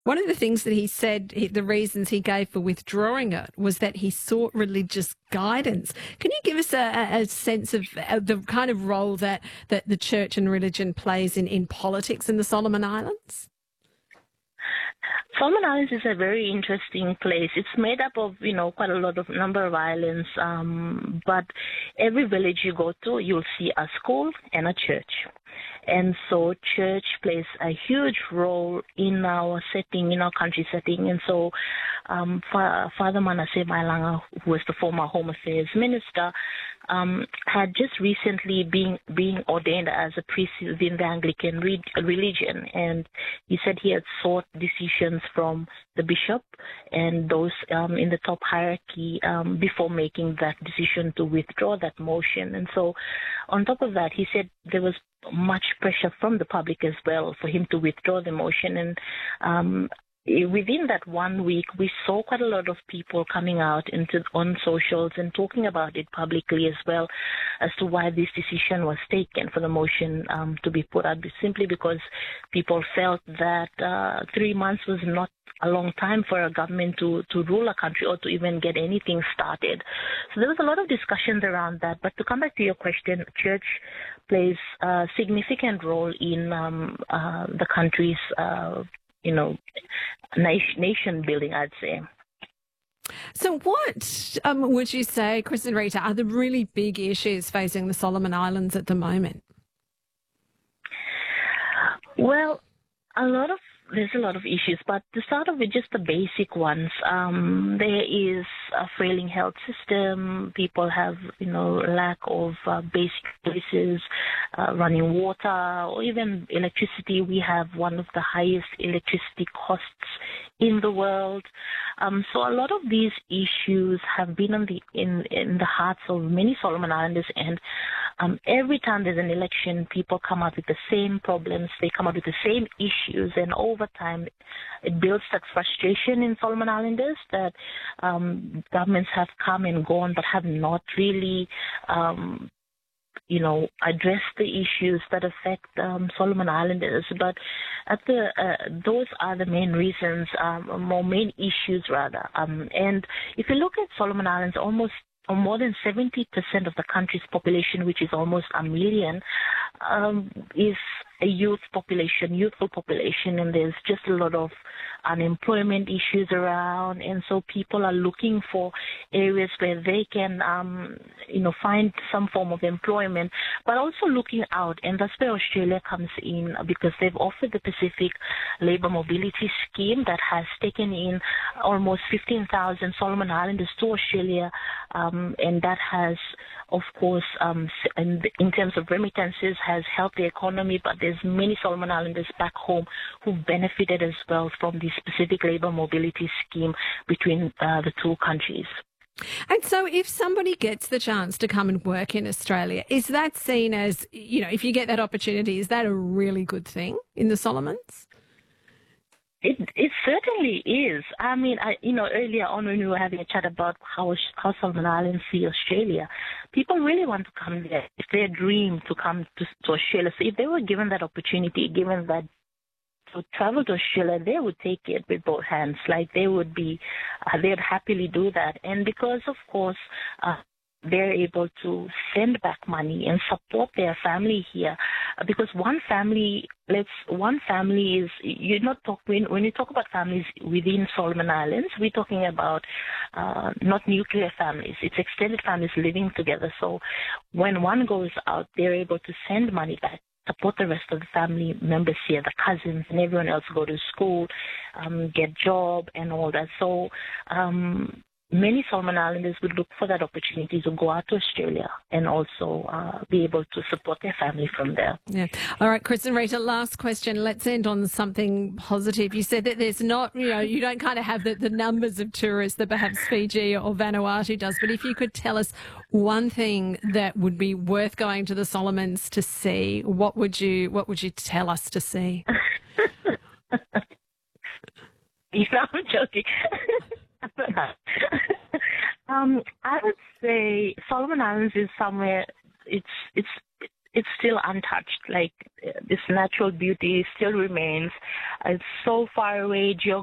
One of the things that he said, the reasons he gave for withdrawing it was that he sought religious guidance. Can you give us a sense of the kind of role that the church and religion plays in politics in the Solomon Islands? Solomon Islands is a very interesting place. It's made up of, quite a lot of number of islands, but every village you go to, you'll see a school and a church. And so church plays a huge role in our setting, in our country setting. And so Father Manasseh Mailanga, who was the former Home Affairs Minister, had just recently been ordained as a priest within the Anglican religion. And he said he had sought decisions from the bishop and those in the top hierarchy before making that decision to withdraw that motion. And so on top of that, he said there was much pressure from the public as well for him to withdraw the motion. And within that 1 week, we saw quite a lot of people coming out on socials and talking about it publicly as well as to why this decision was taken for the motion to be put out, simply because people felt that 3 months was not a long time for a government to rule a country or to even get anything started. So there was a lot of discussions around that. But to come back to your question, church plays a significant role in the country's nation building, I'd say. So what would you say, Chris and Rita, are the really big issues facing the Solomon Islands at the moment? Well, there's a lot of issues, but to start off with just the basic ones, there is a failing health system. People have, lack of basic services, running water, or even electricity. We have one of the highest electricity costs in the world. So a lot of these issues have been in the hearts of many Solomon Islanders, and every time there's an election, people come up with the same problems, they come up with the same issues, and over time it builds that frustration in Solomon Islanders that governments have come and gone but have not really address the issues that affect Solomon Islanders. But those are the main reasons, main issues rather. And if you look at Solomon Islands, more than 70% of the country's population, which is almost a million, is a youthful population, and there's just a lot of unemployment issues around, and so people are looking for areas where they can, find some form of employment, but also looking out, and that's where Australia comes in, because they've offered the Pacific Labour Mobility Scheme that has taken in almost 15,000 Solomon Islanders to Australia, and that has, of course, in terms of remittances, has helped the economy, but there's many Solomon Islanders back home who've benefited as well from the Pacific Labour Mobility Scheme between the two countries. And so if somebody gets the chance to come and work in Australia, is that seen as, if you get that opportunity, is that a really good thing in the Solomons? It certainly is. I mean, earlier on when we were having a chat about how Solomon Islands see Australia, people really want to come there. It's their dream to come to Australia. So if they were given that opportunity, given that to travel to Australia, they would take it with both hands. Like they'd happily do that. And because, of course, they're able to send back money and support their family here, because one family is, when you talk about families within Solomon Islands, we're talking about not nuclear families, it's extended families living together. So when one goes out, they're able to send money back, support the rest of the family members here, the cousins and everyone else, go to school, get job and all that. So many Solomon Islanders would look for that opportunity to go out to Australia and also be able to support their family from there. Yeah. All right, Chris and Rita, last question. Let's end on something positive. You said that there's not, you don't kind of have the numbers of tourists that perhaps Fiji or Vanuatu does, but if you could tell us one thing that would be worth going to the Solomons to see, what would you tell us to see? I'm joking. I would say Solomon Islands is somewhere. It's it's still untouched. Like this natural beauty still remains. It's so far away